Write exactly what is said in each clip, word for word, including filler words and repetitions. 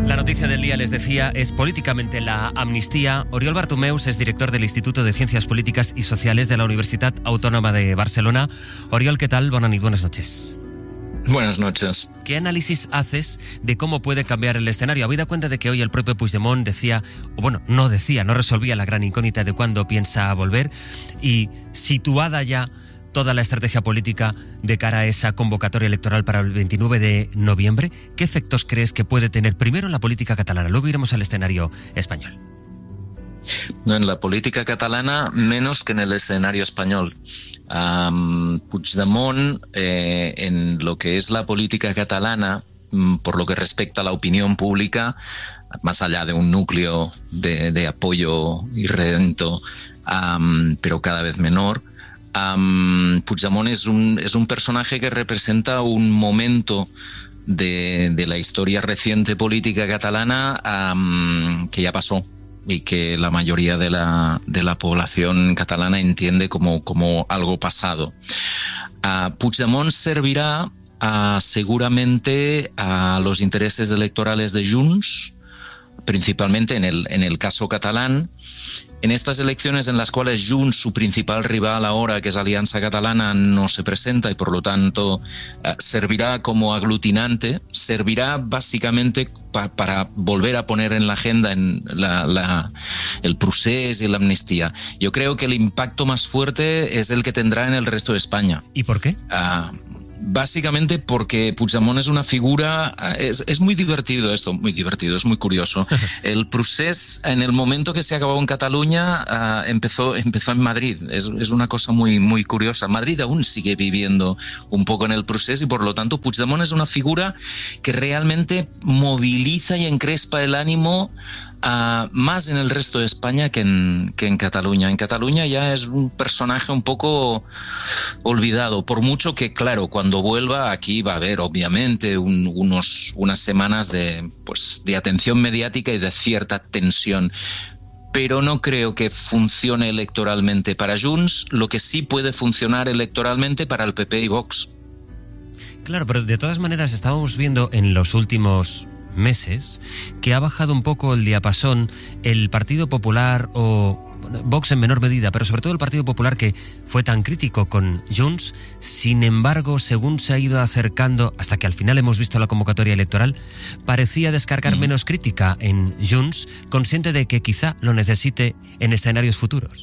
La noticia del día, les decía, es políticamente la amnistía. Oriol Bartumeus es director del Instituto de Ciencias Políticas y Sociales de la Universitat Autónoma de Barcelona. Oriol, ¿qué tal? Bona nit, buenas noches. Buenas noches. ¿Qué análisis haces de cómo puede cambiar el escenario? Habida cuenta de que hoy el propio Puigdemont decía, o bueno, no decía, no resolvía la gran incógnita de cuándo piensa volver, y situada ya toda la estrategia política de cara a esa convocatoria electoral para el veintinueve de noviembre, ¿qué efectos crees que puede tener primero en la política catalana? Luego iremos al escenario español. No, en la política catalana menos que en el escenario español. Um, Puigdemont, eh, en lo que es la política catalana, por lo que respecta a la opinión pública, más allá de un núcleo de, de apoyo irredento, um, pero cada vez menor, Um, Puigdemont es un, es un personaje que representa un momento de, de la historia reciente política catalana um, que ya pasó y que la mayoría de la, de la población catalana entiende como, como algo pasado. Uh, Puigdemont servirá uh, seguramente a los intereses electorales de Junts, principalmente en el, en el caso catalán. En estas elecciones en las cuales Junts, su principal rival ahora, que es Alianza Catalana, no se presenta y por lo tanto eh, servirá como aglutinante, servirá básicamente pa, para volver a poner en la agenda en la, la, el procés y la amnistía. Yo creo que el impacto más fuerte es el que tendrá en el resto de España. ¿Y por qué? Uh, Básicamente porque Puigdemont es una figura, es, es muy divertido esto, muy divertido, es muy curioso. El procés, en el momento que se acabó en Cataluña, uh, empezó, empezó en Madrid. Es, es una cosa muy, muy curiosa. Madrid aún sigue viviendo un poco en el procés y por lo tanto Puigdemont es una figura que realmente moviliza y encrespa el ánimo Uh, más en el resto de España que en, que en Cataluña. En Cataluña ya es un personaje un poco olvidado, por mucho que, claro, cuando vuelva aquí va a haber obviamente un, unos, unas semanas de, pues, de atención mediática y de cierta tensión. Pero no creo que funcione electoralmente para Junts, lo que sí puede funcionar electoralmente para el P P y Vox. Claro, pero de todas maneras estábamos viendo en los últimos meses que ha bajado un poco el diapasón el Partido Popular o bueno, Vox en menor medida, pero sobre todo el Partido Popular, que fue tan crítico con Junts. Sin embargo, según se ha ido acercando hasta que al final hemos visto la convocatoria electoral, parecía descargar mm. menos crítica en Junts, consciente de que quizá lo necesite en escenarios futuros.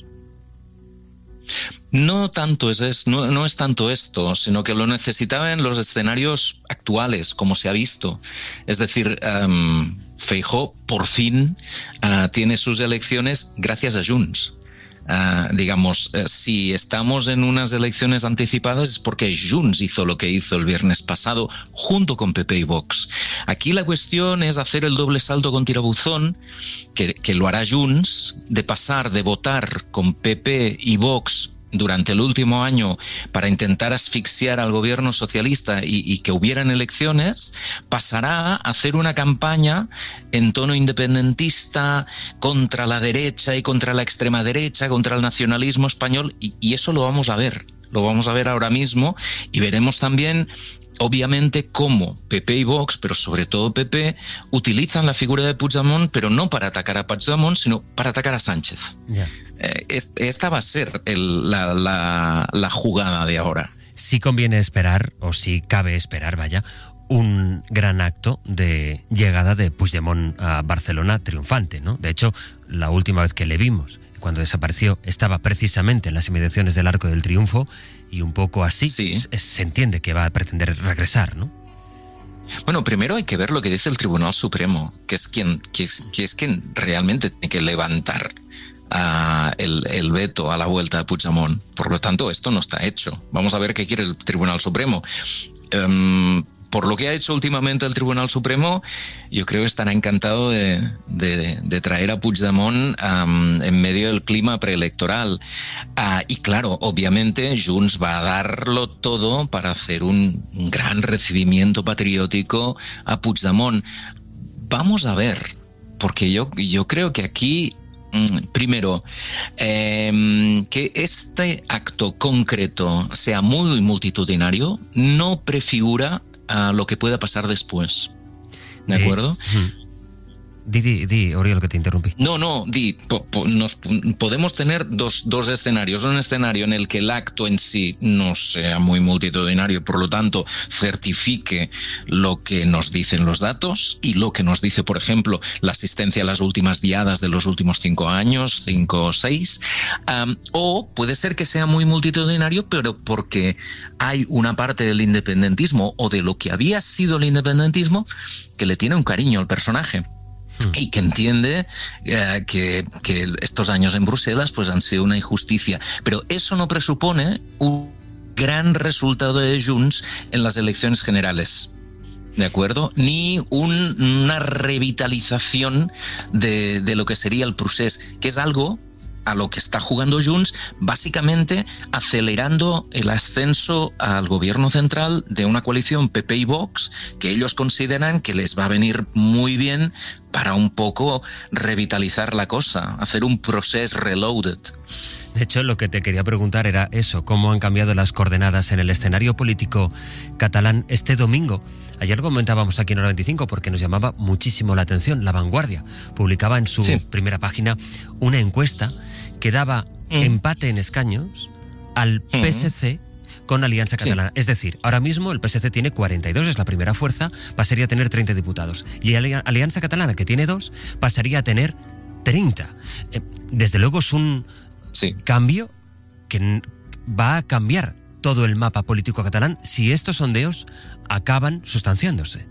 No tanto es, es no, no es tanto esto, sino que lo necesitaba en los escenarios actuales, como se ha visto. Es decir, um, Feijóo por fin uh, tiene sus elecciones gracias a Junts. Uh, digamos, uh, si estamos en unas elecciones anticipadas es porque Junts hizo lo que hizo el viernes pasado junto con P P y Vox. Aquí la cuestión es hacer el doble salto con tirabuzón, que, que lo hará Junts, de pasar de votar con P P y Vox durante el último año para intentar asfixiar al gobierno socialista y, y que hubieran elecciones, pasará a hacer una campaña en tono independentista contra la derecha y contra la extrema derecha, contra el nacionalismo español, y, y eso lo vamos a ver, lo vamos a ver ahora mismo, y veremos también obviamente cómo P P y Vox, pero sobre todo P P, utilizan la figura de Puigdemont, pero no para atacar a Puigdemont, sino para atacar a Sánchez. Yeah. Eh, esta va a ser el, la, la, la jugada de ahora. Sí conviene esperar, o sí cabe esperar, vaya, un gran acto de llegada de Puigdemont a Barcelona triunfante, ¿no? De hecho, la última vez que le vimos, cuando desapareció, estaba precisamente en las inmediaciones del Arco del Triunfo, y un poco así sí. se, se entiende que va a pretender regresar, ¿no? Bueno, primero hay que ver lo que dice el Tribunal Supremo, que es quien, que es, que es quien realmente tiene que levantar uh, el, el veto a la vuelta de Puigdemont. Por lo tanto, esto no está hecho. Vamos a ver qué quiere el Tribunal Supremo. Um, Por lo que ha hecho últimamente el Tribunal Supremo, yo creo que estará encantado de, de, de traer a Puigdemont um, en medio del clima preelectoral. Uh, y claro, obviamente Junts va a darlo todo para hacer un, un gran recibimiento patriótico a Puigdemont. Vamos a ver, porque yo, yo creo que aquí... Primero, eh, que este acto concreto sea muy multitudinario no prefigura uh, lo que pueda pasar después. ¿De acuerdo? Eh, Di, di, di, Oriol, que te interrumpí. No, no, di, po, po, nos, podemos tener dos, dos escenarios. Un escenario en el que el acto en sí no sea muy multitudinario, por lo tanto, certifique lo que nos dicen los datos y lo que nos dice, por ejemplo, la asistencia a las últimas diadas de los últimos cinco años, cinco o seis. Um, o puede ser que sea muy multitudinario, pero porque hay una parte del independentismo o de lo que había sido el independentismo que le tiene un cariño al personaje. Y que entiende eh, que, que estos años en Bruselas pues han sido una injusticia. Pero eso no presupone un gran resultado de Junts en las elecciones generales. ¿De acuerdo? Ni un, una revitalización de, de lo que sería el procés, que es algo a lo que está jugando Junts, básicamente acelerando el ascenso al gobierno central de una coalición P P y Vox, que ellos consideran que les va a venir muy bien para un poco revitalizar la cosa, hacer un proceso reloaded. De hecho, lo que te quería preguntar era eso, cómo han cambiado las coordenadas en el escenario político catalán este domingo. Ayer lo comentábamos aquí en Hora veinticinco porque nos llamaba muchísimo la atención. La Vanguardia publicaba en su sí. primera página una encuesta que daba mm. empate en escaños al P S C mm. con Alianza Catalana. Sí. Es decir, ahora mismo el P S C tiene cuarenta y dos, es la primera fuerza, pasaría a tener treinta diputados. Y Alianza Catalana, que tiene dos, pasaría a tener treinta. Eh, desde luego es un sí. cambio que va a cambiar todo el mapa político catalán si estos sondeos acaban sustanciándose.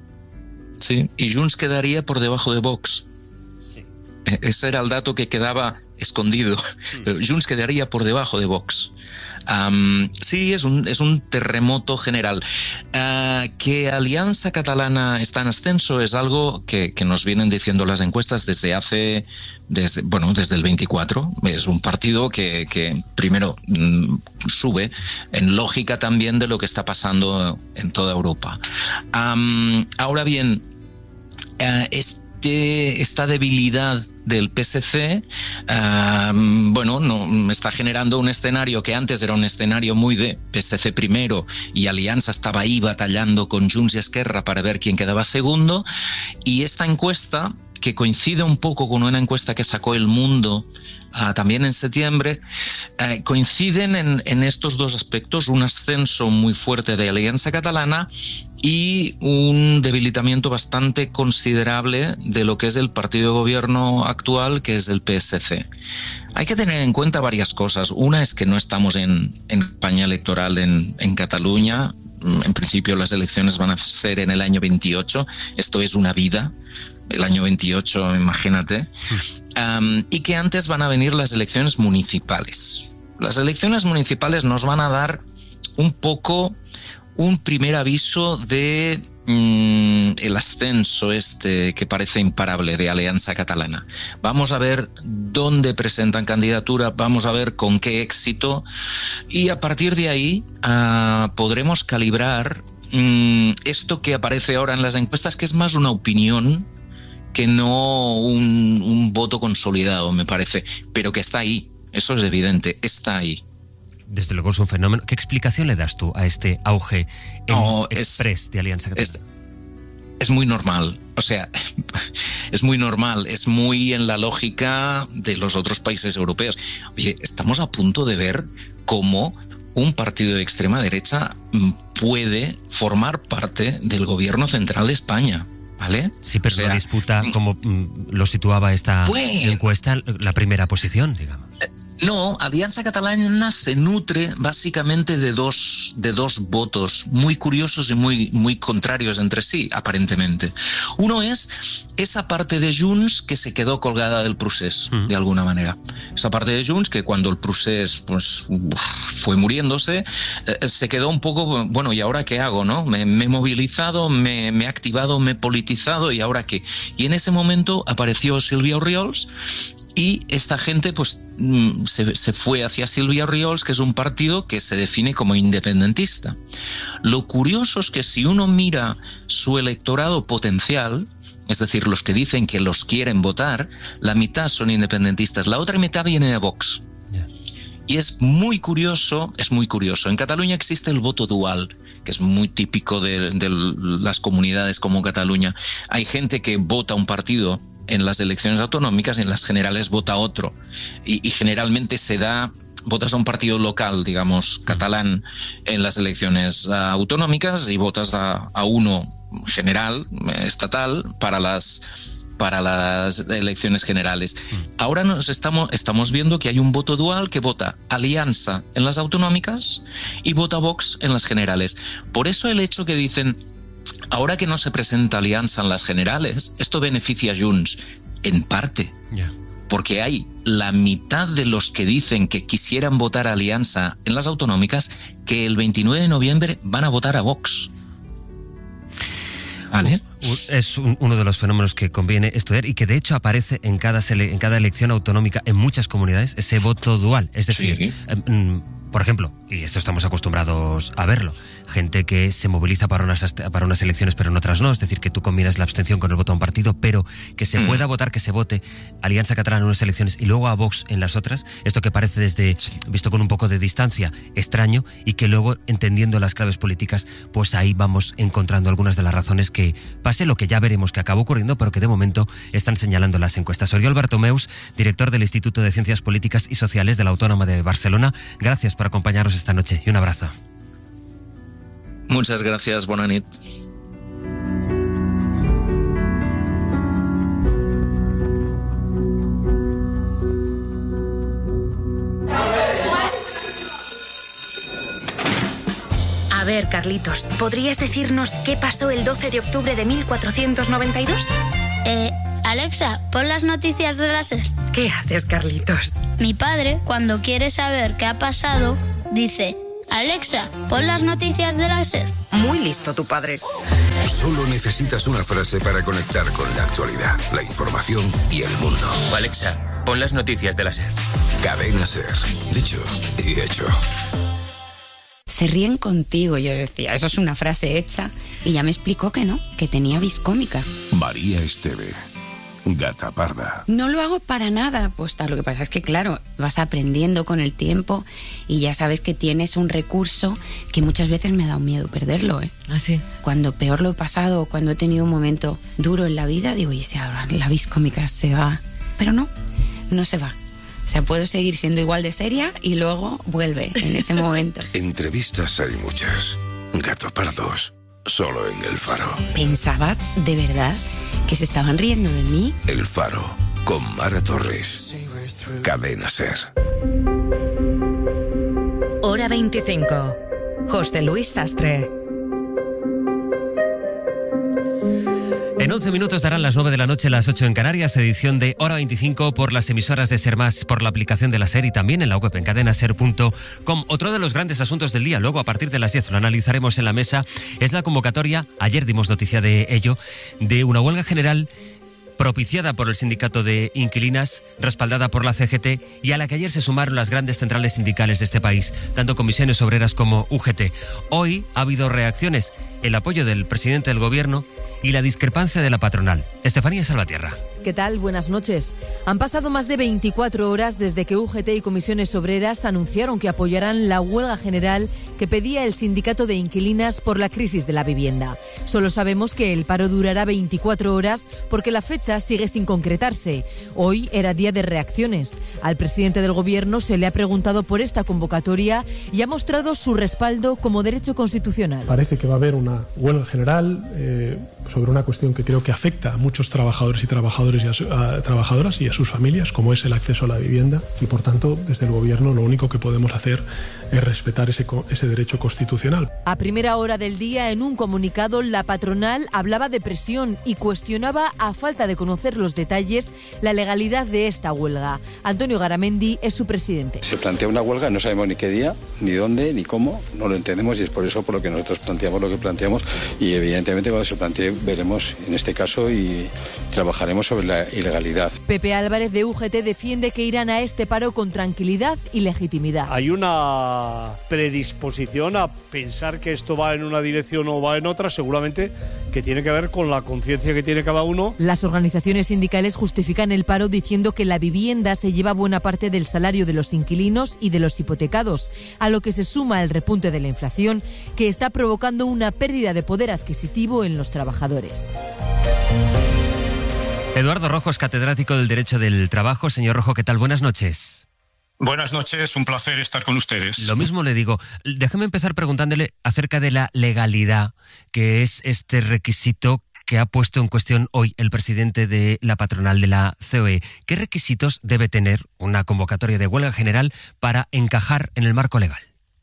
Sí, y Junts quedaría por debajo de Vox. Sí. Ese era el dato que quedaba escondido. Mm. Pero Junts quedaría por debajo de Vox. Um, sí, es un, es un terremoto general. Uh, que Alianza Catalana está en ascenso es algo que, que nos vienen diciendo las encuestas desde hace, desde, bueno, desde el veinticuatro. Es un partido que, que primero mm, sube en lógica también de lo que está pasando en toda Europa. Um, ahora bien, uh, este, esta debilidad del P S C, uh, bueno, no, está generando un escenario que antes era un escenario muy de P S C primero y Alianza estaba ahí batallando con Junts y Esquerra para ver quién quedaba segundo, y esta encuesta, que coincide un poco con una encuesta que sacó El Mundo uh, también en septiembre, uh, coinciden en, en estos dos aspectos: un ascenso muy fuerte de Alianza Catalana y un debilitamiento bastante considerable de lo que es el partido de gobierno actual, que es el P S C. Hay que tener en cuenta varias cosas. Una es que no estamos en, en campaña electoral en, en Cataluña. En principio las elecciones van a ser en el año veintiocho. Esto es una vida. El año veintiocho, imagínate. Um, y que antes van a venir las elecciones municipales. Las elecciones municipales nos van a dar un poco un primer aviso de mmm, el ascenso este que parece imparable de Alianza Catalana. Vamos a ver dónde presentan candidatura, vamos a ver con qué éxito, y a partir de ahí uh, podremos calibrar mmm, esto que aparece ahora en las encuestas, que es más una opinión que no un, un voto consolidado, me parece, pero que está ahí. Eso es evidente, está ahí. Desde luego es un fenómeno. ¿Qué explicación le das tú a este auge no, express es, de Alianza Catalana? Es, es muy normal, o sea, es muy normal, es muy en la lógica de los otros países europeos. Oye, estamos a punto de ver cómo un partido de extrema derecha puede formar parte del gobierno central de España. ¿Vale? Sí, pero o sea, la disputa, como mm, lo situaba esta pues, encuesta, la primera posición, digamos. No, Alianza Catalana se nutre básicamente de dos, de dos votos muy curiosos y muy, muy contrarios entre sí, aparentemente. Uno es esa parte de Junts que se quedó colgada del procés, mm. de alguna manera. Esa parte de Junts que cuando el procés pues, fue muriéndose, eh, se quedó un poco, bueno, ¿y ahora qué hago? ¿No? Me, me he movilizado, me, me he activado, me he politizado, ¿y ahora qué? Y en ese momento apareció Sílvia Orriols. Y esta gente pues se, se fue hacia Sílvia Orriols, que es un partido que se define como independentista. Lo curioso es que si uno mira su electorado potencial, es decir, los que dicen que los quieren votar, la mitad son independentistas, la otra mitad viene de Vox. Yeah. Y es muy curioso, es muy curioso. En Cataluña existe el voto dual, que es muy típico de, de las comunidades como Cataluña. Hay gente que vota un partido en las elecciones autonómicas, en las generales vota otro. Y, y generalmente se da, votas a un partido local, digamos, catalán, en las elecciones uh, autonómicas y votas a, a uno general, estatal, para las para las elecciones generales. Ahora nos estamos, estamos viendo que hay un voto dual que vota Alianza en las autonómicas y vota Vox en las generales. Por eso el hecho que dicen, ahora que no se presenta Alianza en las generales, esto beneficia a Junts, en parte. Yeah. Porque hay la mitad de los que dicen que quisieran votar Alianza en las autonómicas que el veintinueve de noviembre van a votar a Vox. ¿Vale? Es un, uno de los fenómenos que conviene estudiar y que de hecho aparece en cada, sele, en cada elección autonómica en muchas comunidades, ese voto dual. Es decir, sí. eh, por ejemplo, y esto estamos acostumbrados a verlo, gente que se moviliza para unas, para unas elecciones pero en otras no, es decir, que tú combinas la abstención con el voto a un partido, pero que se mm. pueda votar, que se vote Alianza Catalana en unas elecciones y luego a Vox en las otras, esto que parece desde, sí. visto con un poco de distancia, extraño, y que luego, entendiendo las claves políticas, pues ahí vamos encontrando algunas de las razones que pase lo que ya veremos que acaba ocurriendo, pero que de momento están señalando las encuestas. Oriol Bartomeus, director del Instituto de Ciencias Políticas y Sociales de la Autónoma de Barcelona, gracias por acompañarnos esta noche y un abrazo. Muchas gracias, bona nit. A ver, Carlitos, ¿podrías decirnos qué pasó el doce de octubre de mil cuatrocientos noventa y dos? Eh, Alexa, pon las noticias de la SER. ¿Qué haces, Carlitos? Mi padre, cuando quiere saber qué ha pasado, dice: Alexa, pon las noticias de la SER. Muy listo tu padre. Solo necesitas una frase para conectar con la actualidad, la información y el mundo. Alexa, pon las noticias de la SER. Cadena SER. Dicho y hecho. Se ríen contigo, yo decía, eso es una frase hecha. Y ya me explicó que no, que tenía vis cómica. María Esteve. Gata parda. No lo hago para nada, pues tal. Lo que pasa es que, claro, vas aprendiendo con el tiempo y ya sabes que tienes un recurso que muchas veces me ha dado miedo perderlo, ¿eh? ¿Ah, sí? Cuando peor lo he pasado, cuando he tenido un momento duro en la vida, digo, y si ahora la vis cómica se va. Pero no, no se va. O sea, puedo seguir siendo igual de seria y luego vuelve en ese momento. Entrevistas hay muchas. Gato pardos. Solo en El Faro. Pensaba, de verdad, que se estaban riendo de mí. El Faro, con Mara Torres. Cadena SER. Hora veinticinco. José Luis Sastre. En once minutos darán las nueve de la noche, las ocho en Canarias, edición de Hora veinticinco por las emisoras de SER Más, por la aplicación de la SER y también en la web en cadena ser punto com. Otro de los grandes asuntos del día, luego a partir de las diez lo analizaremos en la mesa, es la convocatoria, ayer dimos noticia de ello, de una huelga general propiciada por el sindicato de inquilinas, respaldada por la C G T y a la que ayer se sumaron las grandes centrales sindicales de este país, tanto comisiones obreras como U G T. Hoy ha habido reacciones, el apoyo del presidente del gobierno y la discrepancia de la patronal. Estefanía Salvatierra. ¿Qué tal? Buenas noches. Han pasado más de veinticuatro horas desde que U G T y comisiones obreras anunciaron que apoyarán la huelga general que pedía el sindicato de inquilinas por la crisis de la vivienda. Solo sabemos que el paro durará veinticuatro horas porque la fecha sigue sin concretarse. Hoy era día de reacciones. Al presidente del gobierno se le ha preguntado por esta convocatoria y ha mostrado su respaldo como derecho constitucional. Parece que va a haber una huelga general eh, sobre una cuestión que creo que afecta a muchos trabajadores y trabajadoras y a, su, a trabajadoras y a sus familias, como es el acceso a la vivienda, y por tanto desde el gobierno lo único que podemos hacer es respetar ese, ese derecho constitucional. A primera hora del día, en un comunicado, la patronal hablaba de presión y cuestionaba, a falta de conocer los detalles, la legalidad de esta huelga. Antonio Garamendi es su presidente. Se plantea una huelga, no sabemos ni qué día, ni dónde, ni cómo, no lo entendemos y es por eso por lo que nosotros planteamos lo que planteamos y evidentemente cuando se plantee veremos en este caso y trabajaremos sobre la ilegalidad. Pepe Álvarez de U G T defiende que irán a este paro con tranquilidad y legitimidad. Hay una predisposición a pensar que esto va en una dirección o va en otra, seguramente que tiene que ver con la conciencia que tiene cada uno. Las organizaciones sindicales justifican el paro diciendo que la vivienda se lleva buena parte del salario de los inquilinos y de los hipotecados, a lo que se suma el repunte de la inflación que está provocando una pérdida de poder adquisitivo en los trabajadores. Eduardo Rojo es catedrático del Derecho del Trabajo. Señor Rojo, ¿qué tal? Buenas noches. Buenas noches, un placer estar con ustedes. Lo mismo le digo. Déjame empezar preguntándole acerca de la legalidad, que es este requisito que ha puesto en cuestión hoy el presidente de la patronal de la C O E. ¿Qué requisitos debe tener una convocatoria de huelga general para encajar en el marco legal?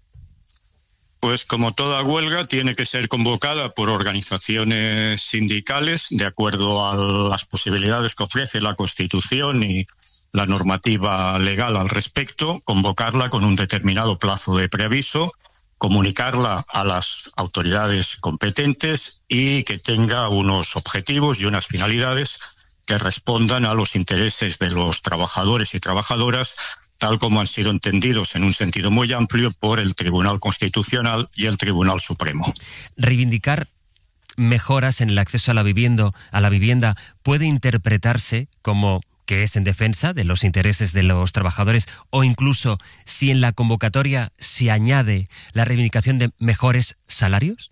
Pues como toda huelga tiene que ser convocada por organizaciones sindicales de acuerdo a las posibilidades que ofrece la Constitución y la normativa legal al respecto, convocarla con un determinado plazo de preaviso, comunicarla a las autoridades competentes y que tenga unos objetivos y unas finalidades que respondan a los intereses de los trabajadores y trabajadoras, tal como han sido entendidos en un sentido muy amplio por el Tribunal Constitucional y el Tribunal Supremo. Reivindicar mejoras en el acceso a la vivienda, a la vivienda puede interpretarse como que es en defensa de los intereses de los trabajadores, o incluso si en la convocatoria se añade la reivindicación de mejores salarios.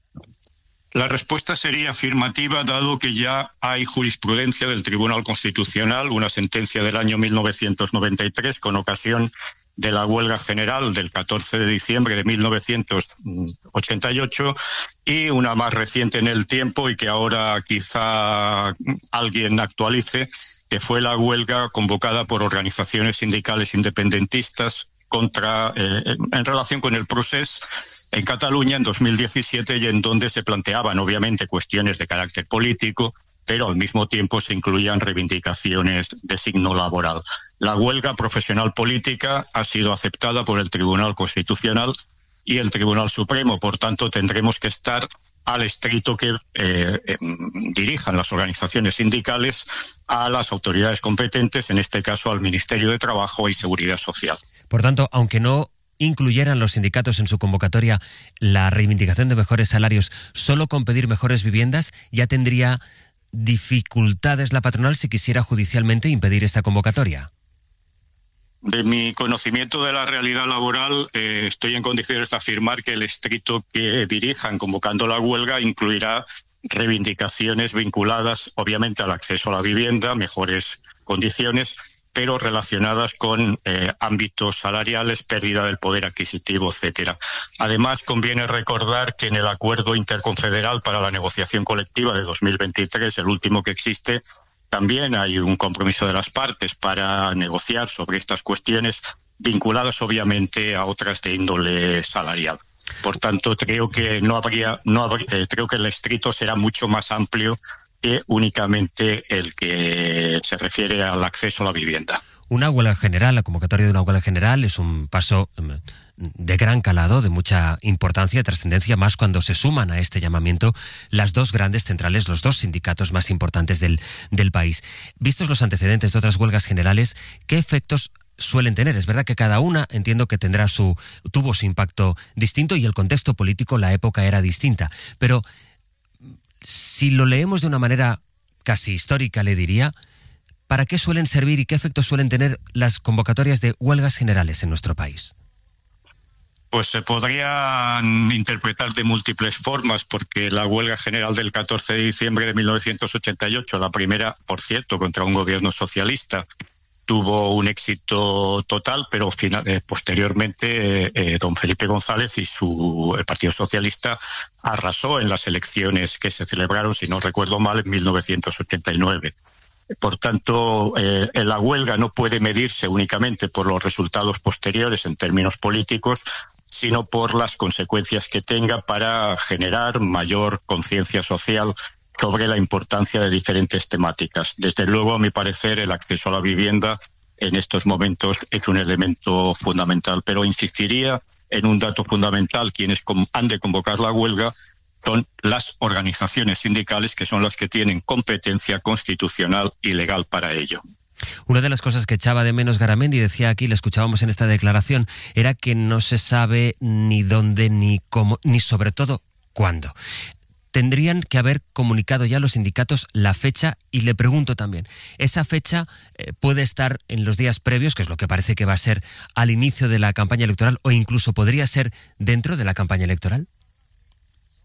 La respuesta sería afirmativa, dado que ya hay jurisprudencia del Tribunal Constitucional, una sentencia del año mil novecientos noventa y tres con ocasión de la huelga general del catorce de diciembre de mil novecientos ochenta y ocho y una más reciente en el tiempo y que ahora quizá alguien actualice, que fue la huelga convocada por organizaciones sindicales independentistas contra eh, en relación con el procés en Cataluña en dos mil diecisiete, y en donde se planteaban obviamente cuestiones de carácter político, pero al mismo tiempo se incluían reivindicaciones de signo laboral. La huelga profesional política ha sido aceptada por el Tribunal Constitucional y el Tribunal Supremo, por tanto tendremos que estar al estrito que eh, eh, dirijan las organizaciones sindicales a las autoridades competentes, en este caso al Ministerio de Trabajo y Seguridad Social. Por tanto, aunque no incluyeran los sindicatos en su convocatoria la reivindicación de mejores salarios, solo con pedir mejores viviendas ya tendría dificultades la patronal si quisiera judicialmente impedir esta convocatoria. De mi conocimiento de la realidad laboral, eh, estoy en condiciones de afirmar que el estricto que dirijan convocando la huelga incluirá reivindicaciones vinculadas, obviamente, al acceso a la vivienda, mejores condiciones, pero relacionadas con eh, ámbitos salariales, pérdida del poder adquisitivo, etcétera. Además, conviene recordar que en el Acuerdo Interconfederal para la Negociación Colectiva de dos mil veintitrés, el último que existe, también hay un compromiso de las partes para negociar sobre estas cuestiones vinculadas obviamente a otras de índole salarial. Por tanto, creo que no habría, no habría, eh, creo que el estricto será mucho más amplio que únicamente el que se refiere al acceso a la vivienda. Una huelga general, la convocatoria de una huelga general es un paso de gran calado, de mucha importancia y trascendencia, más cuando se suman a este llamamiento las dos grandes centrales, los dos sindicatos más importantes del, del país. Vistos los antecedentes de otras huelgas generales, ¿qué efectos suelen tener? Es verdad que cada una, entiendo que tendrá su, tuvo su impacto distinto y el contexto político, la época era distinta, pero si lo leemos de una manera casi histórica, le diría, ¿para qué suelen servir y qué efectos suelen tener las convocatorias de huelgas generales en nuestro país? Pues se podrían interpretar de múltiples formas, porque la huelga general del catorce de diciembre de mil novecientos ochenta y ocho, la primera, por cierto, contra un gobierno socialista, tuvo un éxito total, pero final, eh, posteriormente eh, don Felipe González y su el Partido Socialista arrasó en las elecciones que se celebraron, si no recuerdo mal, en mil novecientos ochenta y nueve. Por tanto, eh, la huelga no puede medirse únicamente por los resultados posteriores en términos políticos, sino por las consecuencias que tenga para generar mayor conciencia social sobre la importancia de diferentes temáticas. Desde luego, a mi parecer, el acceso a la vivienda en estos momentos es un elemento fundamental, pero insistiría en un dato fundamental: quienes han de convocar la huelga son las organizaciones sindicales, que son las que tienen competencia constitucional y legal para ello. Una de las cosas que echaba de menos Garamendi, decía aquí, le escuchábamos en esta declaración, era que no se sabe ni dónde, ni cómo, ni sobre todo cuándo. Tendrían que haber comunicado ya los sindicatos la fecha, y le pregunto también, ¿esa fecha eh, puede estar en los días previos, que es lo que parece que va a ser al inicio de la campaña electoral, o incluso podría ser dentro de la campaña electoral?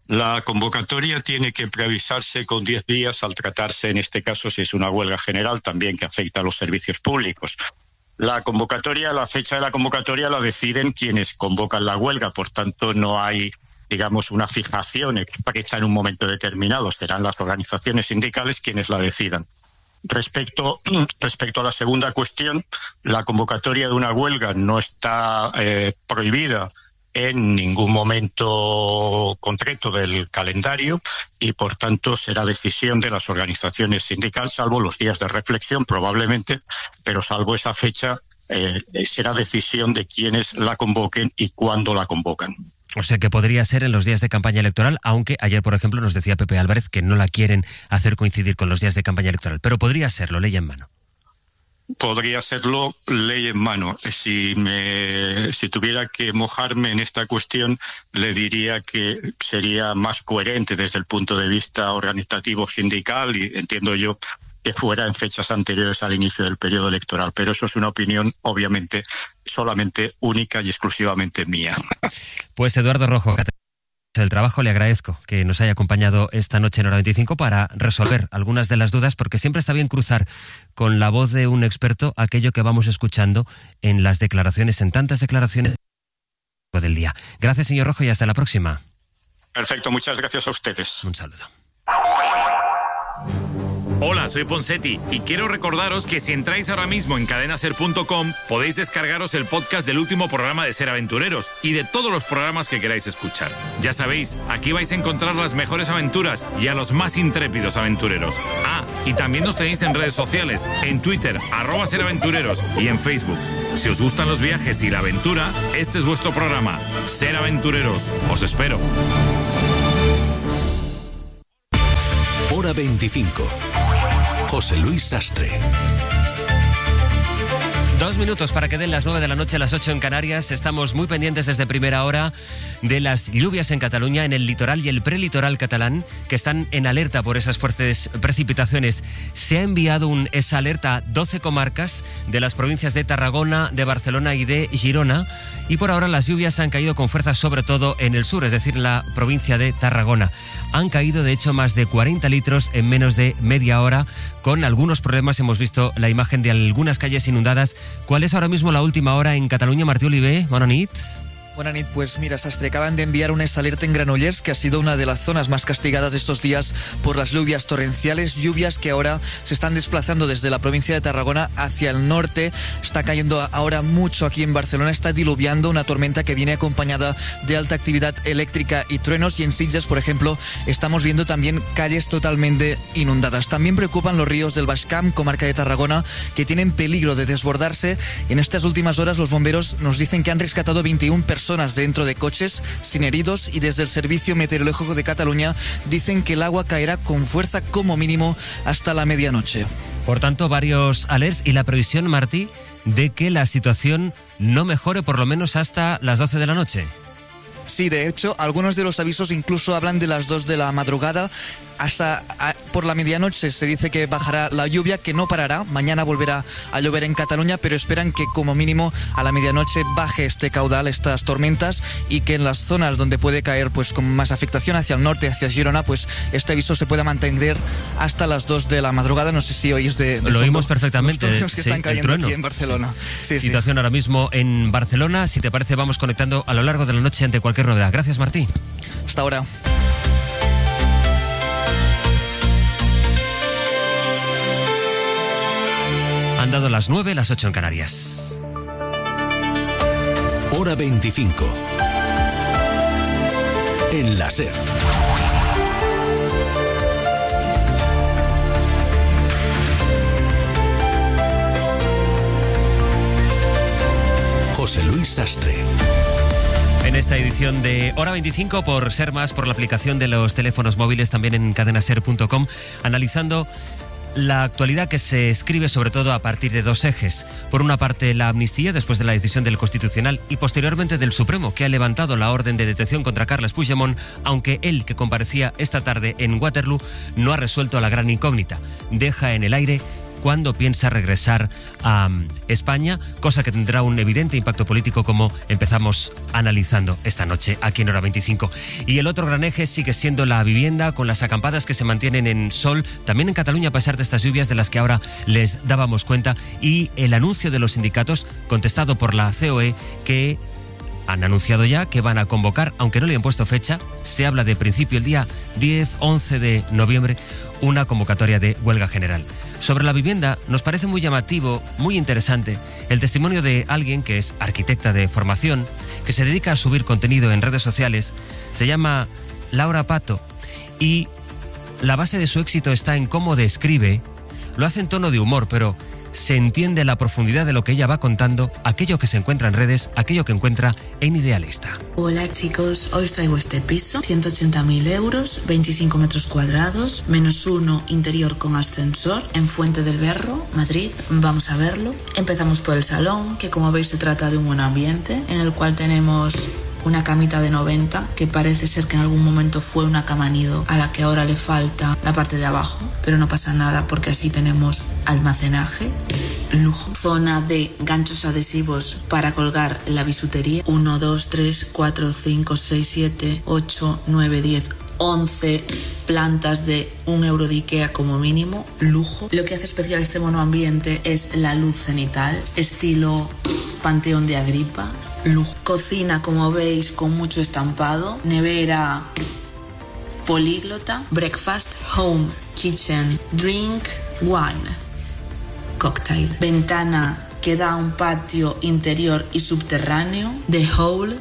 La convocatoria tiene que preavisarse con diez días al tratarse, en este caso, si es una huelga general también que afecta a los servicios públicos. La convocatoria, la fecha de la convocatoria la deciden quienes convocan la huelga, por tanto no hay, digamos, una fijación hecha en un momento determinado. Serán las organizaciones sindicales quienes la decidan. Respecto, respecto a la segunda cuestión, la convocatoria de una huelga no está eh, prohibida en ningún momento concreto del calendario y, por tanto, será decisión de las organizaciones sindicales, salvo los días de reflexión probablemente, pero salvo esa fecha eh, será decisión de quienes la convoquen y cuándo la convocan. O sea que podría ser en los días de campaña electoral, aunque ayer, por ejemplo, nos decía Pepe Álvarez que no la quieren hacer coincidir con los días de campaña electoral, pero podría serlo, ley en mano. Podría serlo, ley en mano. Si, me, si tuviera que mojarme en esta cuestión, le diría que sería más coherente desde el punto de vista organizativo sindical, y entiendo yo que fuera en fechas anteriores al inicio del periodo electoral. Pero eso es una opinión, obviamente, solamente única y exclusivamente mía. Pues Eduardo Rojo, el trabajo, le agradezco que nos haya acompañado esta noche en Hora veinticinco para resolver algunas de las dudas, porque siempre está bien cruzar con la voz de un experto aquello que vamos escuchando en las declaraciones, en tantas declaraciones del día. Gracias, señor Rojo, y hasta la próxima. Perfecto, muchas gracias a ustedes. Un saludo. Hola, soy Ponsetti y quiero recordaros que si entráis ahora mismo en cadena ser punto com podéis descargaros el podcast del último programa de Ser Aventureros y de todos los programas que queráis escuchar. Ya sabéis, aquí vais a encontrar las mejores aventuras y a los más intrépidos aventureros. Ah, y también nos tenéis en redes sociales, en Twitter, arroba Ser Aventureros, y en Facebook. Si os gustan los viajes y la aventura, este es vuestro programa, Ser Aventureros. Os espero. Hora veinticinco. José Luis Sastre. Dos minutos para que den las nueve de la noche, las ocho en Canarias. Estamos muy pendientes desde primera hora de las lluvias en Cataluña, en el litoral y el prelitoral catalán, que están en alerta por esas fuertes precipitaciones. Se ha enviado un, esa alerta a doce comarcas de las provincias de Tarragona, de Barcelona y de Girona. Y por ahora las lluvias han caído con fuerza sobre todo en el sur, es decir, en la provincia de Tarragona. Han caído, de hecho, más de cuarenta litros en menos de media hora, con algunos problemas. Hemos visto la imagen de algunas calles inundadas. ¿Cuál es ahora mismo la última hora en Cataluña, Martí Oliver? Bona nit. Buenas noches, pues mira, Sastre, acaban de enviar una alerta en Granollers, que ha sido una de las zonas más castigadas estos días por las lluvias torrenciales, lluvias que ahora se están desplazando desde la provincia de Tarragona hacia el norte. Está cayendo ahora mucho aquí en Barcelona, está diluviando una tormenta que viene acompañada de alta actividad eléctrica y truenos, y en Sitges, por ejemplo, estamos viendo también calles totalmente inundadas. También preocupan los ríos del Baix Camp, comarca de Tarragona, que tienen peligro de desbordarse. En estas últimas horas los bomberos nos dicen que han rescatado veintiuna personas dentro de coches sin heridos, y desde el Servicio Meteorológico de Cataluña dicen que el agua caerá con fuerza como mínimo hasta la medianoche. Por tanto, varios alerts y la previsión, Martí, de que la situación no mejore por lo menos hasta las doce de la noche. Sí, de hecho, algunos de los avisos incluso hablan de las dos de la madrugada. Hasta a, por la medianoche se dice que bajará la lluvia, que no parará. Mañana volverá a llover en Cataluña, pero esperan que como mínimo a la medianoche baje este caudal, estas tormentas, y que en las zonas donde puede caer pues con más afectación, hacia el norte, hacia Girona, pues este aviso se pueda mantener hasta las dos de la madrugada. No sé si oís de, de Lo oímos perfectamente. Los truenos que sí, están cayendo aquí en Barcelona. Sí. Sí, Situación sí. ahora mismo en Barcelona. Si te parece, vamos conectando a lo largo de la noche ante cualquier novedad. Gracias, Martí. Hasta ahora. Han dado las nueve, las ocho en Canarias. Hora veinticinco. En la SER. José Luis Sastre. En esta edición de Hora veinticinco, por Ser Más, por la aplicación de los teléfonos móviles, también en cadena ser punto com, analizando la actualidad que se escribe sobre todo a partir de dos ejes. Por una parte, la amnistía después de la decisión del Constitucional y posteriormente del Supremo, que ha levantado la orden de detención contra Carles Puigdemont, aunque él, que comparecía esta tarde en Waterloo, no ha resuelto la gran incógnita. Deja en el aire cuándo piensa regresar a España, cosa que tendrá un evidente impacto político como empezamos analizando esta noche aquí en Hora veinticinco. Y el otro gran eje sigue siendo la vivienda, con las acampadas que se mantienen en Sol, también en Cataluña a pesar de estas lluvias de las que ahora les dábamos cuenta, y el anuncio de los sindicatos contestado por la C O E, que han anunciado ya que van a convocar, aunque no le han puesto fecha, se habla de principio el día diez once de noviembre, una convocatoria de huelga general. Sobre la vivienda, nos parece muy llamativo, muy interesante, el testimonio de alguien que es arquitecta de formación, que se dedica a subir contenido en redes sociales. Se llama Laura Pato y la base de su éxito está en cómo describe, lo hace en tono de humor, pero se entiende la profundidad de lo que ella va contando, aquello que se encuentra en redes, aquello que encuentra en Idealista. Hola chicos, hoy os traigo este piso, ciento ochenta mil euros, veinticinco metros cuadrados, menos uno, interior con ascensor, en Fuente del Berro, Madrid. Vamos a verlo. Empezamos por el salón, que como veis se trata de un buen ambiente, en el cual tenemos una camita de noventa, que parece ser que en algún momento fue una cama nido, a la que ahora le falta la parte de abajo, pero no pasa nada porque así tenemos almacenaje, lujo. Zona de ganchos adhesivos para colgar la bisutería. uno, dos, tres, cuatro, cinco, seis, siete, ocho, nueve, diez, once plantas de un euro de Ikea como mínimo, lujo. Lo que hace especial este monoambiente es la luz cenital, estilo Panteón de Agripa, lujo. Cocina, como veis, con mucho estampado, nevera políglota, breakfast, home, kitchen, drink, wine, cocktail. Ventana que da a un patio interior y subterráneo, The Hole.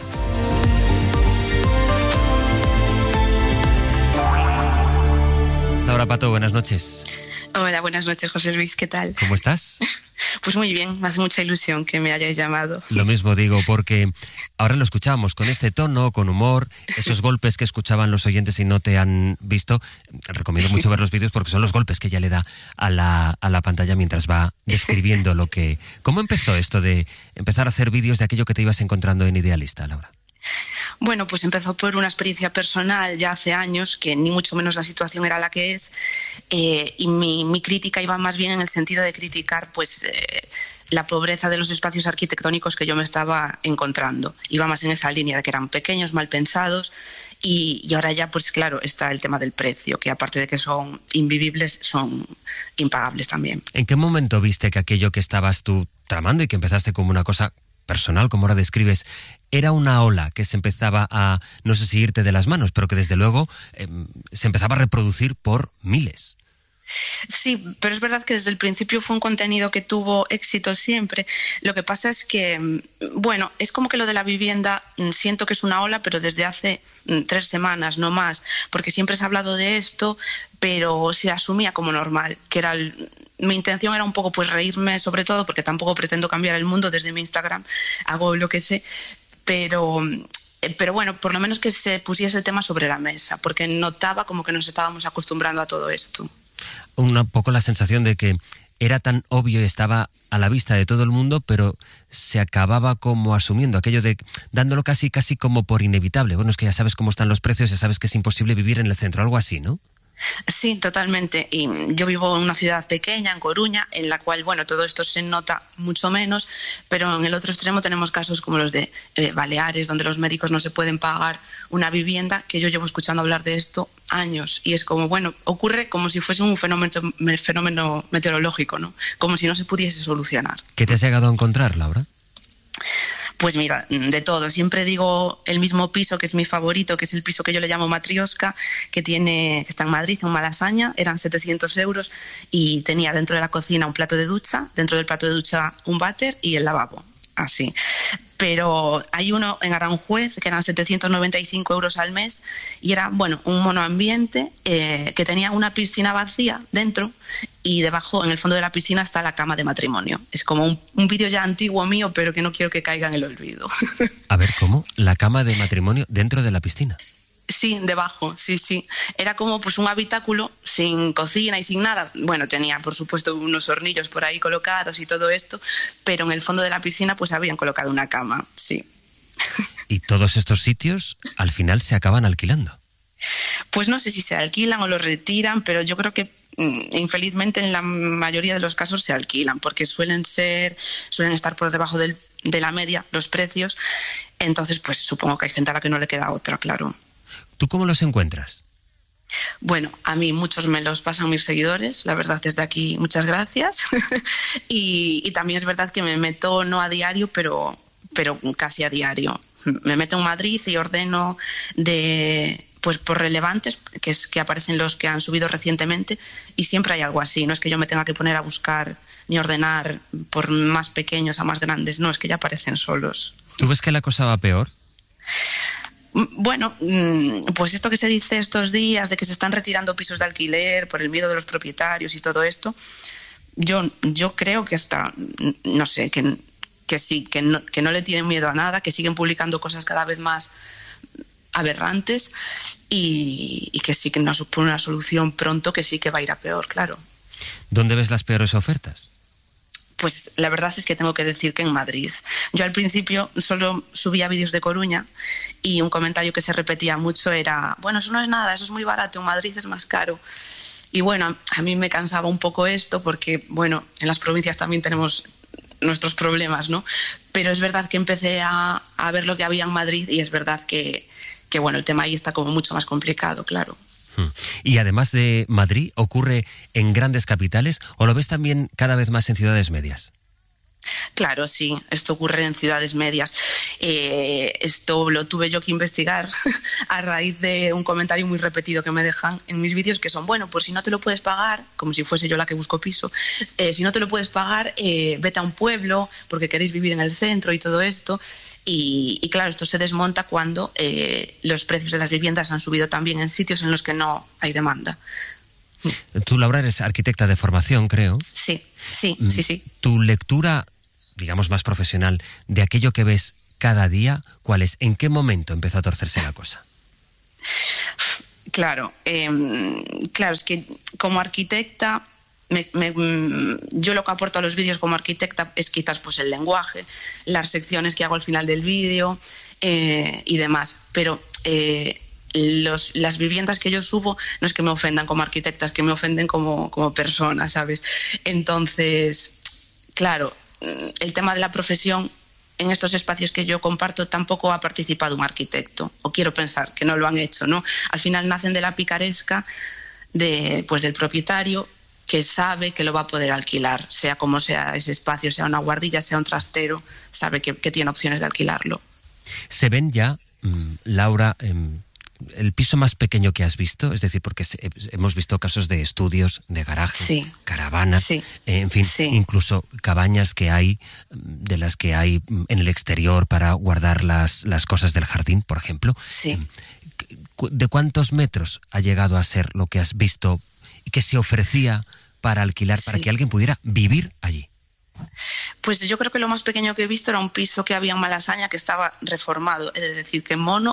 Laura Pato, buenas noches. Hola, buenas noches, José Luis, ¿qué tal? ¿Cómo estás? Pues muy bien, me hace mucha ilusión que me hayáis llamado. Lo mismo digo, porque ahora lo escuchamos con este tono, con humor, esos golpes que escuchaban los oyentes y no te han visto. Recomiendo mucho ver los vídeos porque son los golpes que ella le da a la, a la pantalla mientras va describiendo lo que... ¿Cómo empezó esto de empezar a hacer vídeos de aquello que te ibas encontrando en Idealista, Laura? Bueno, pues empezó por una experiencia personal ya hace años, que ni mucho menos la situación era la que es, eh, y mi, mi crítica iba más bien en el sentido de criticar pues eh, la pobreza de los espacios arquitectónicos que yo me estaba encontrando. Iba más en esa línea de que eran pequeños, mal pensados, y, y ahora ya pues claro está el tema del precio, que aparte de que son invivibles, son impagables también. ¿En qué momento viste que aquello que estabas tú tramando y que empezaste como una cosa personal, como ahora describes, era una ola que se empezaba a, no sé si irte de las manos, pero que desde luego eh, se empezaba a reproducir por miles? Sí, pero es verdad que desde el principio fue un contenido que tuvo éxito siempre. Lo que pasa es que, bueno, es como que lo de la vivienda siento que es una ola, pero desde hace tres semanas, no más, porque siempre se ha hablado de esto, pero se asumía como normal, que era el, mi intención era un poco pues reírme sobre todo, porque tampoco pretendo cambiar el mundo desde mi Instagram, hago lo que sé, pero... Pero bueno, por lo menos que se pusiese el tema sobre la mesa, porque notaba como que nos estábamos acostumbrando a todo esto. Un poco la sensación de que era tan obvio y estaba a la vista de todo el mundo, pero se acababa como asumiendo aquello de dándolo casi casi como por inevitable. Bueno, es que ya sabes cómo están los precios, ya sabes que es imposible vivir en el centro, algo así, ¿no? Sí, totalmente. Y yo vivo en una ciudad pequeña, en Coruña, en la cual, bueno, todo esto se nota mucho menos, pero en el otro extremo tenemos casos como los de eh, Baleares, donde los médicos no se pueden pagar una vivienda, que yo llevo escuchando hablar de esto años. Y es como, bueno, ocurre como si fuese un fenómeno, fenómeno meteorológico, ¿no? Como si no se pudiese solucionar. ¿Qué te has llegado a encontrar, Laura? Pues mira, de todo. Siempre digo el mismo piso, que es mi favorito, que es el piso que yo le llamo Matrioska, que tiene, que está en Madrid, en Malasaña. Eran setecientos euros y tenía dentro de la cocina un plato de ducha, dentro del plato de ducha un váter y el lavabo. Así. Pero hay uno en Aranjuez que eran setecientos noventa y cinco euros al mes y era, bueno, un monoambiente eh, que tenía una piscina vacía dentro y debajo, en el fondo de la piscina, está la cama de matrimonio. Es como un, un vídeo ya antiguo mío, pero que no quiero que caiga en el olvido. A ver, ¿cómo? ¿La cama de matrimonio dentro de la piscina? Sí, debajo, sí, sí. Era como pues un habitáculo sin cocina y sin nada. Bueno, tenía por supuesto unos hornillos por ahí colocados y todo esto, pero en el fondo de la piscina pues habían colocado una cama, sí. ¿Y todos estos sitios al final se acaban alquilando? Pues no sé si se alquilan o los retiran, pero yo creo que infelizmente en la mayoría de los casos se alquilan, porque suelen ser, suelen estar por debajo del, de la media los precios. Entonces, pues supongo que hay gente a la que no le queda otra, claro. ¿Tú cómo los encuentras? Bueno, a mí muchos me los pasan mis seguidores, la verdad, desde aquí muchas gracias. y, y también es verdad que me meto no a diario, pero, pero casi a diario. Me meto en Madrid y ordeno de, pues por relevantes, que es que aparecen los que han subido recientemente, y siempre hay algo así. No es que yo me tenga que poner a buscar ni ordenar por más pequeños a más grandes, no, es que ya aparecen solos. ¿Tú ves que la cosa va peor? Bueno, pues esto que se dice estos días de que se están retirando pisos de alquiler por el miedo de los propietarios y todo esto, yo, yo creo que hasta, no sé, que, que sí, que no, que no le tienen miedo a nada, que siguen publicando cosas cada vez más aberrantes y, y que sí que nos supone una solución pronto, que sí que va a ir a peor, claro. ¿Dónde ves las peores ofertas? Pues la verdad es que tengo que decir que en Madrid. Yo al principio solo subía vídeos de Coruña y un comentario que se repetía mucho era, bueno, eso no es nada, eso es muy barato, en Madrid es más caro. Y bueno, a mí me cansaba un poco esto porque, bueno, en las provincias también tenemos nuestros problemas, ¿no? Pero es verdad que empecé a, a ver lo que había en Madrid y es verdad que, que, bueno, el tema ahí está como mucho más complicado, claro. Y además de Madrid, ¿ocurre en grandes capitales o lo ves también cada vez más en ciudades medias? Claro, sí, esto ocurre en ciudades medias. Eh, esto lo tuve yo que investigar a raíz de un comentario muy repetido que me dejan en mis vídeos, que son, bueno, pues si no te lo puedes pagar, como si fuese yo la que busco piso, eh, si no te lo puedes pagar, eh, vete a un pueblo porque queréis vivir en el centro y todo esto. Y, y claro, esto se desmonta cuando eh, los precios de las viviendas han subido también en sitios en los que no hay demanda. Tú, Laura, eres arquitecta de formación, creo. Sí, sí, sí, sí. Tu lectura, digamos, más profesional de aquello que ves cada día, ¿cuál es? ¿En qué momento empezó a torcerse la cosa? Claro, eh, claro, es que como arquitecta, me, me, yo lo que aporto a los vídeos como arquitecta es quizás pues el lenguaje, las secciones que hago al final del vídeo eh, y demás, pero eh, los, las viviendas que yo subo no es que me ofendan como arquitecta, es que me ofenden como, como persona, ¿sabes? Entonces, claro, el tema de la profesión en estos espacios que yo comparto tampoco ha participado un arquitecto, o quiero pensar que no lo han hecho, ¿no? Al final nacen de la picaresca de, pues, del propietario que sabe que lo va a poder alquilar, sea como sea ese espacio, sea una guardilla, sea un trastero, sabe que, que tiene opciones de alquilarlo. ¿Se ven ya, Laura, eh, el piso más pequeño que has visto? Es decir, porque se, hemos visto casos de estudios, de garajes, sí, caravanas, sí, eh, en fin, sí, incluso cabañas que hay, de las que hay en el exterior para guardar las, las cosas del jardín, por ejemplo. Sí. ¿De cuántos metros ha llegado a ser lo que has visto y que se ofrecía para alquilar, para sí, que alguien pudiera vivir allí? Pues yo creo que lo más pequeño que he visto era un piso que había en Malasaña que estaba reformado, es decir, que mono,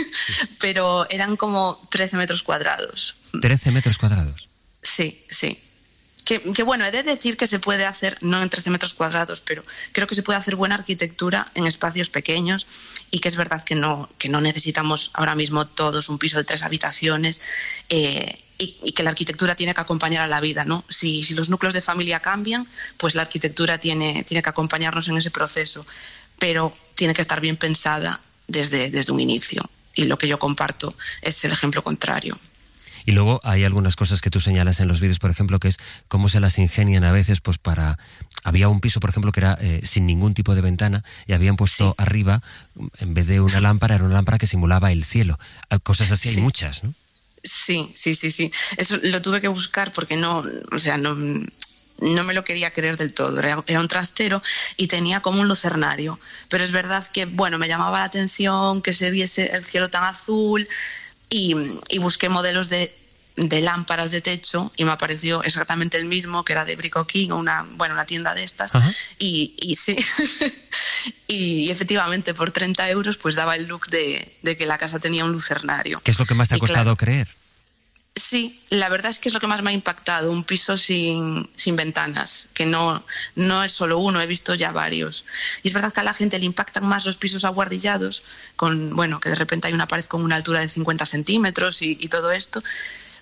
pero eran como trece metros cuadrados. ¿trece metros cuadrados? Sí, sí. Que, que bueno, he de decir que se puede hacer, no en trece metros cuadrados, pero creo que se puede hacer buena arquitectura en espacios pequeños y que es verdad que no, que no necesitamos ahora mismo todos un piso de tres habitaciones eh, y, y que la arquitectura tiene que acompañar a la vida, ¿no? Si, si los núcleos de familia cambian, pues la arquitectura tiene, tiene que acompañarnos en ese proceso, pero tiene que estar bien pensada desde, desde un inicio y lo que yo comparto es el ejemplo contrario. Y luego hay algunas cosas que tú señalas en los vídeos, por ejemplo, que es cómo se las ingenian a veces, pues para... Había un piso, por ejemplo, que era eh, sin ningún tipo de ventana y habían puesto sí, arriba, en vez de una lámpara, era una lámpara que simulaba el cielo. Cosas así sí, hay muchas, ¿no? Sí, sí, sí, sí. Eso lo tuve que buscar porque no, o sea, no... no me lo quería creer del todo, era, era un trastero y tenía como un lucernario, pero es verdad que, bueno, me llamaba la atención que se viese el cielo tan azul y, y busqué modelos de, de lámparas de techo y me apareció exactamente el mismo, que era de Brico King, una, bueno, una tienda de estas. Ajá. y, y sí, y, y efectivamente por treinta euros pues daba el look de, de que la casa tenía un lucernario. ¿Qué es lo que más te ha y costado claro, creer? Sí, la verdad es que es lo que más me ha impactado, un piso sin, sin ventanas, que no, no es solo uno, he visto ya varios. Y es verdad que a la gente le impactan más los pisos aguardillados, con, bueno, que de repente hay una pared con una altura de cincuenta centímetros y, y todo esto,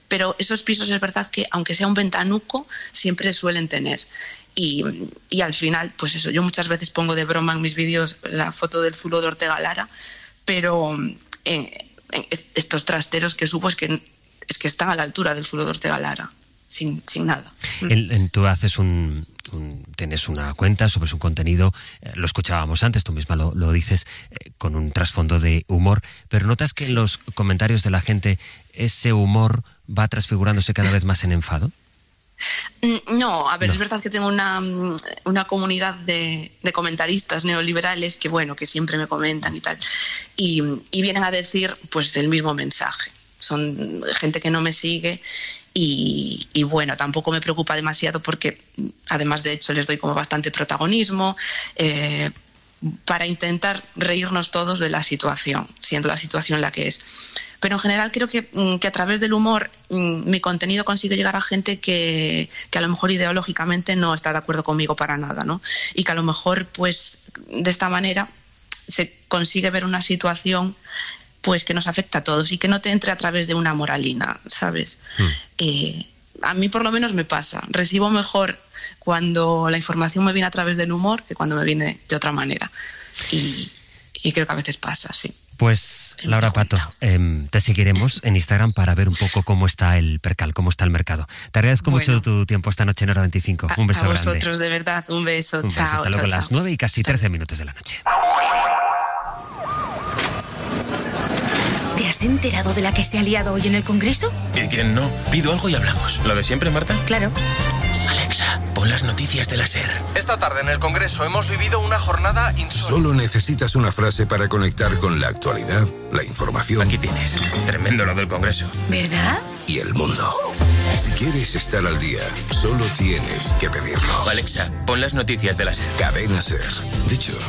pero esos pisos es verdad que, aunque sea un ventanuco, siempre suelen tener. Y, y al final, pues eso, yo muchas veces pongo de broma en mis vídeos la foto del Zulo de Ortega Lara, pero eh, estos trasteros que supo es que, es que están a la altura del Zulo de Ortega Lara, sin, sin nada. El, en, tú haces un, un... tienes una cuenta, subes un contenido, eh, lo escuchábamos antes, tú misma lo, lo dices, eh, con un trasfondo de humor, pero ¿notas que en los comentarios de la gente ese humor va transfigurándose cada vez más en enfado? No, a ver, no. Es verdad que tengo una, una comunidad de, de comentaristas neoliberales que, bueno, que siempre me comentan y tal, y, y vienen a decir pues el mismo mensaje. Son gente que no me sigue y, y bueno, tampoco me preocupa demasiado porque además, de hecho, les doy como bastante protagonismo eh, para intentar reírnos todos de la situación, siendo la situación la que es. Pero en general creo que, que a través del humor mi contenido consigue llegar a gente que, que a lo mejor ideológicamente no está de acuerdo conmigo para nada, ¿no? Y que a lo mejor pues de esta manera se consigue ver una situación pues que nos afecta a todos y que no te entre a través de una moralina, ¿sabes? Mm. Eh, a mí por lo menos me pasa. Recibo mejor cuando la información me viene a través del humor que cuando me viene de otra manera. Y, y creo que a veces pasa, sí. Pues, Laura Pato, eh, te seguiremos en Instagram para ver un poco cómo está el percal, cómo está el mercado. Te agradezco bueno. mucho tu tiempo esta noche en Hora veinticinco. Un beso grande. A vosotros, grande. De verdad, un beso. Un chao, beso. Hasta luego, chao, las nueve y casi trece minutos de la noche. ¿Te has enterado de la que se ha liado hoy en el Congreso? ¿Y quién no? Pido algo y hablamos. ¿Lo de siempre, Marta? Claro. Alexa, pon las noticias de la SER. Esta tarde en el Congreso hemos vivido una jornada insólita. Solo necesitas una frase para conectar con la actualidad, la información. Aquí tienes. Tremendo lo del Congreso. ¿Verdad? Y el mundo. Si quieres estar al día, solo tienes que pedirlo. Alexa, pon las noticias de la SER. Cadena SER. Dicho